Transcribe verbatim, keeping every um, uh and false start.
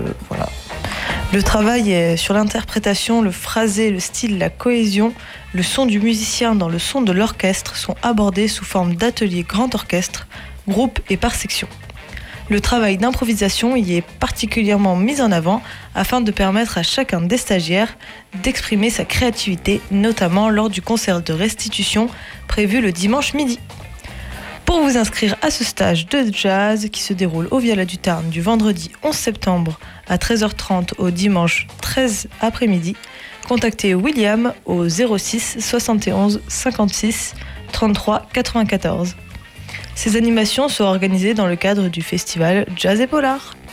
voilà. Le travail est sur l'interprétation, le phrasé, le style, la cohésion, le son du musicien dans le son de l'orchestre sont abordés sous forme d'ateliers grand orchestre, groupe et par section. Le travail d'improvisation y est particulièrement mis en avant afin de permettre à chacun des stagiaires d'exprimer sa créativité, notamment lors du concert de restitution prévu le dimanche midi. Pour vous inscrire à ce stage de jazz qui se déroule au Viala du Tarn du vendredi onze septembre à treize heures trente au dimanche treize après-midi, contactez William au zéro six soixante et onze cinquante-six trente-trois quatre-vingt-quatorze. Ces animations sont organisées dans le cadre du festival Jazz et Polar.